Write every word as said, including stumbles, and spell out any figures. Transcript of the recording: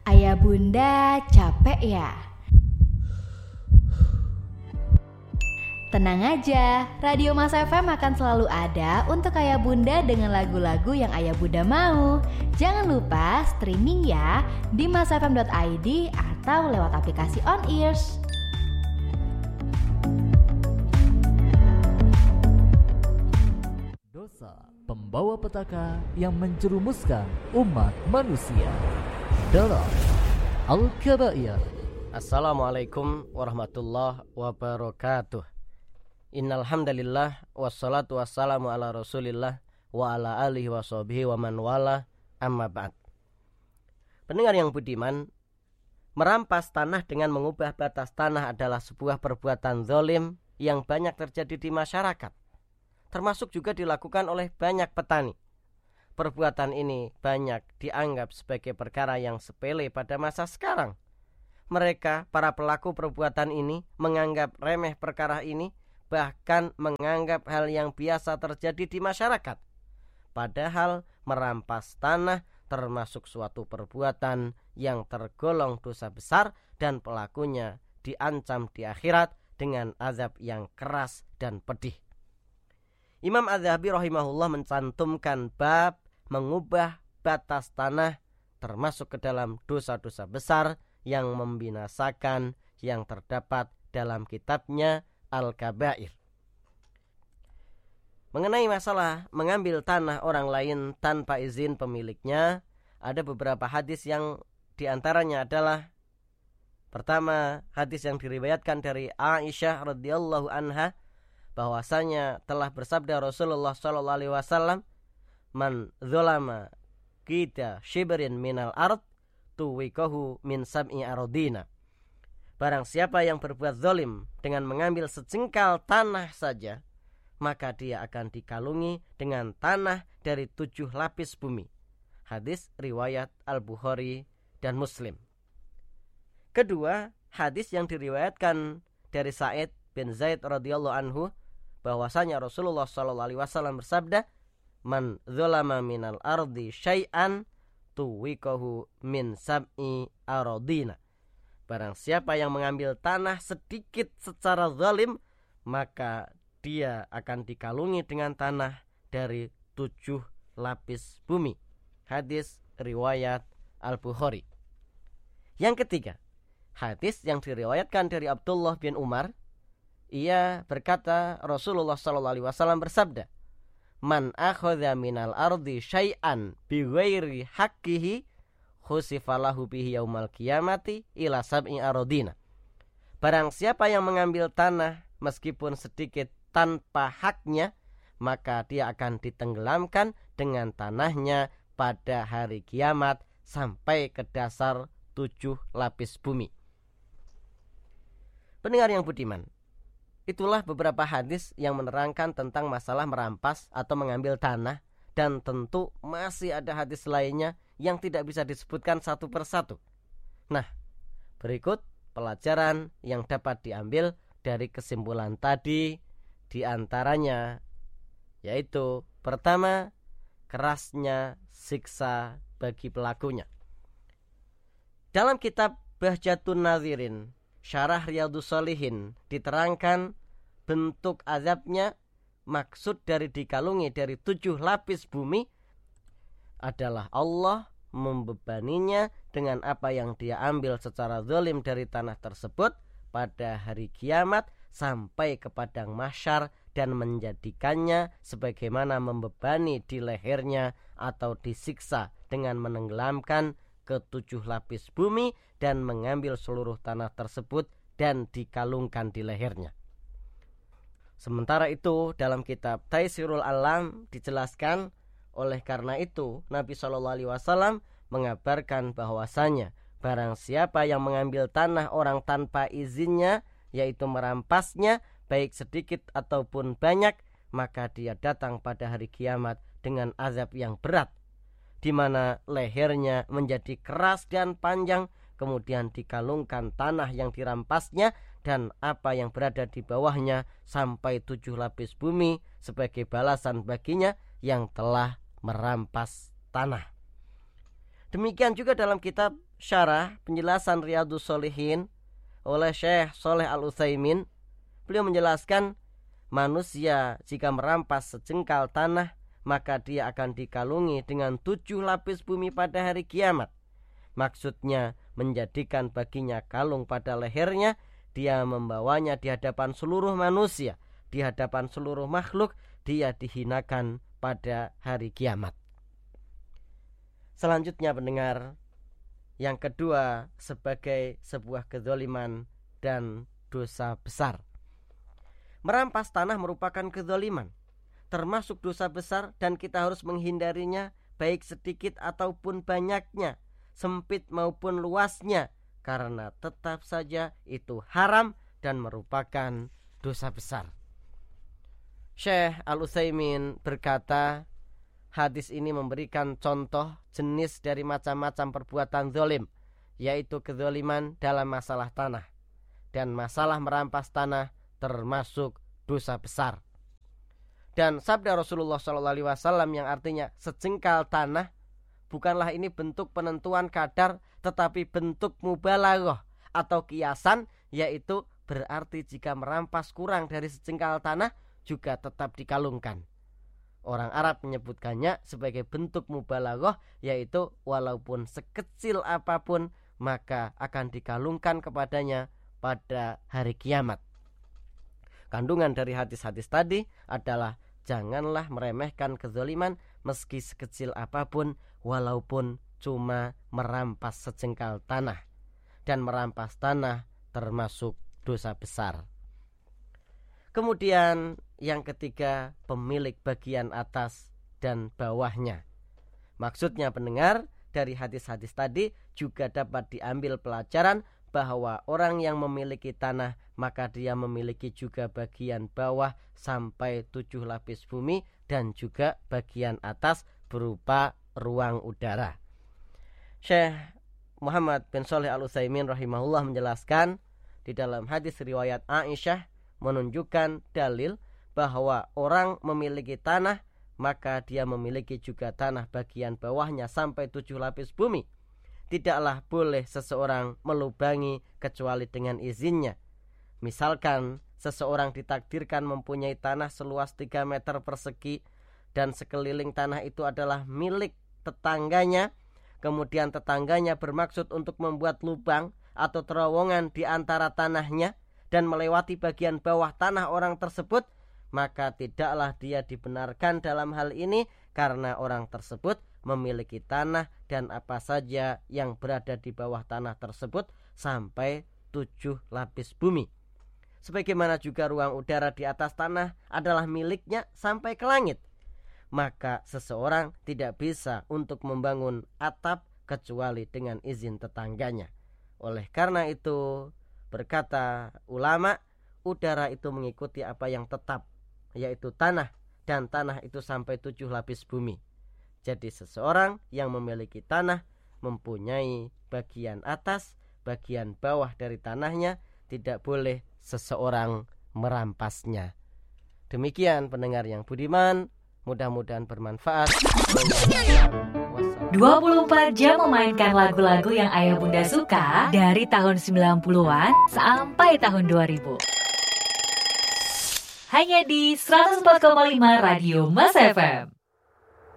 Ayah bunda capek ya? Tenang aja, Radio Mas F M akan selalu ada untuk ayah bunda dengan lagu-lagu yang ayah bunda mau. Jangan lupa streaming ya di masfm dot i d atau lewat aplikasi On Ears. Dosa pembawa petaka yang menjerumuskan umat manusia dalam Al-Kabair. Assalamualaikum warahmatullahi wabarakatuh. Innal hamdalillah wassalatu wassalamu ala Rasulillah wa ala alihi washabihi wa man wala, amma ba'd. Pendengar yang budiman, merampas tanah dengan mengubah batas tanah adalah sebuah perbuatan zalim yang banyak terjadi di masyarakat, termasuk juga dilakukan oleh banyak petani. Perbuatan ini banyak dianggap sebagai perkara yang sepele pada masa sekarang. Mereka, para pelaku perbuatan ini, menganggap remeh perkara ini, bahkan menganggap hal yang biasa terjadi di masyarakat. Padahal merampas tanah termasuk suatu perbuatan yang tergolong dosa besar dan pelakunya diancam di akhirat dengan azab yang keras dan pedih. Imam Az-Zahabi rahimahullah mencantumkan bab mengubah batas tanah termasuk ke dalam dosa-dosa besar yang membinasakan yang terdapat dalam kitabnya Al-Kabair. Mengenai masalah mengambil tanah orang lain tanpa izin pemiliknya, ada beberapa hadis yang diantaranya adalah: pertama, hadis yang diriwayatkan dari Aisyah radhiyallahu anha, bahwasanya telah bersabda Rasulullah sallallahu alaihi wasallam, "Man dzalama qita shibrin minal ard tuwikahu min sab'i aradina." Barang siapa yang berbuat zalim dengan mengambil sejengkal tanah saja, maka dia akan dikalungi dengan tanah dari tujuh lapis bumi. Hadis riwayat Al-Bukhari dan Muslim. Kedua, hadis yang diriwayatkan dari Sa'id bin Zaid radhiyallahu anhu, bahwasanya Rasulullah sallallahu alaihi wasallam bersabda, "Man dzalama minal ardi syai'an tuwikahu min sab'i aradina." Barang siapa yang mengambil tanah sedikit secara zalim, maka dia akan dikalungi dengan tanah dari tujuh lapis bumi. Hadis riwayat Al-Bukhari. Yang ketiga, hadis yang diriwayatkan dari Abdullah bin Umar. Ia berkata, Rasulullah sallallahu alaihi wasallam bersabda, "Man akhadha minal ardi syai'an bi ghairi haqqihi khusifalahu bihi yaumal qiyamati ila sab'i aradina." Barang siapa yang mengambil tanah meskipun sedikit tanpa haknya, maka dia akan ditenggelamkan dengan tanahnya pada hari kiamat sampai ke dasar tujuh lapis bumi. Pendengar yang budiman, itulah beberapa hadis yang menerangkan tentang masalah merampas atau mengambil tanah, dan tentu masih ada hadis lainnya yang tidak bisa disebutkan satu persatu. Nah, berikut pelajaran yang dapat diambil dari kesimpulan tadi, di antaranya yaitu: pertama, kerasnya siksa bagi pelakunya. Dalam kitab Bahjatun Nazirin Syarah Riyadhus Shalihin diterangkan bentuk azabnya. Maksud dari dikalungi dari tujuh lapis bumi adalah Allah membebaninya dengan apa yang dia ambil secara zalim dari tanah tersebut pada hari kiamat sampai ke padang mahsyar, dan menjadikannya sebagaimana membebani di lehernya atau disiksa dengan menenggelamkan ke tujuh lapis bumi dan mengambil seluruh tanah tersebut dan dikalungkan di lehernya. Sementara itu dalam kitab Taisirul Alam dijelaskan, oleh karena itu Nabi shallallahu alaihi wasallam mengabarkan bahwasanya barang siapa yang mengambil tanah orang tanpa izinnya, yaitu merampasnya baik sedikit ataupun banyak, maka dia datang pada hari kiamat dengan azab yang berat, di mana lehernya menjadi keras dan panjang, kemudian dikalungkan tanah yang dirampasnya dan apa yang berada di bawahnya sampai tujuh lapis bumi sebagai balasan baginya yang telah merampas tanah. Demikian juga dalam kitab Syarah Penjelasan Riyadhus Shalihin oleh Syekh Shalih Al-Utsaimin, beliau menjelaskan manusia jika merampas sejengkal tanah maka dia akan dikalungi dengan tujuh lapis bumi pada hari kiamat. Maksudnya menjadikan baginya kalung pada lehernya, dia membawanya di hadapan seluruh manusia, di hadapan seluruh makhluk, dia dihinakan pada hari kiamat. Selanjutnya pendengar, yang kedua sebagai sebuah kezaliman dan dosa besar. Merampas tanah merupakan kezaliman, termasuk dosa besar, dan kita harus menghindarinya baik sedikit ataupun banyaknya, sempit maupun luasnya, karena tetap saja itu haram dan merupakan dosa besar. Syekh Al-Utsaimin berkata, hadis ini memberikan contoh jenis dari macam-macam perbuatan zalim, yaitu kezaliman dalam masalah tanah, dan masalah merampas tanah termasuk dosa besar. Dan sabda Rasulullah shallallahu alaihi wasallam yang artinya sejengkal tanah, bukanlah ini bentuk penentuan kadar, tetapi bentuk mubalaghah atau kiasan, yaitu berarti jika merampas kurang dari sejengkal tanah juga tetap dikalungkan. Orang Arab menyebutkannya sebagai bentuk mubalaghah, yaitu walaupun sekecil apapun maka akan dikalungkan kepadanya pada hari kiamat. Kandungan dari hadis-hadis tadi adalah janganlah meremehkan kezaliman meski sekecil apapun, walaupun cuma merampas sejengkal tanah. Dan merampas tanah termasuk dosa besar. Kemudian yang ketiga, pemilik bagian atas dan bawahnya. Maksudnya pendengar, dari hadis-hadis tadi juga dapat diambil pelajaran bahwa orang yang memiliki tanah maka dia memiliki juga bagian bawah sampai tujuh lapis bumi dan juga bagian atas berupa ruang udara. Syekh Muhammad bin Shalih Al-Utsaimin rahimahullah menjelaskan di dalam hadis riwayat Aisyah menunjukkan dalil bahwa orang memiliki tanah maka dia memiliki juga tanah bagian bawahnya sampai tujuh lapis bumi. Tidaklah boleh seseorang melubangi kecuali dengan izinnya. Misalkan seseorang ditakdirkan mempunyai tanah seluas tiga meter persegi dan sekeliling tanah itu adalah milik tetangganya, kemudian tetangganya bermaksud untuk membuat lubang atau terowongan di antara tanahnya dan melewati bagian bawah tanah orang tersebut, maka tidaklah dia dibenarkan dalam hal ini karena orang tersebut memiliki tanah dan apa saja yang berada di bawah tanah tersebut sampai tujuh lapis bumi. Sebagaimana juga ruang udara di atas tanah adalah miliknya sampai ke langit. Maka seseorang tidak bisa untuk membangun atap kecuali dengan izin tetangganya. Oleh karena itu, berkata ulama, udara itu mengikuti apa yang tetap, yaitu tanah, dan tanah itu sampai tujuh lapis bumi. Jadi seseorang yang memiliki tanah mempunyai bagian atas, bagian bawah dari tanahnya, tidak boleh seseorang merampasnya. Demikian pendengar yang budiman, mudah-mudahan bermanfaat. dua puluh empat jam memainkan lagu-lagu yang ayah bunda suka dari tahun sembilan puluhan sampai tahun dua ribu. Hanya di seratus empat koma lima Radio Mas F M.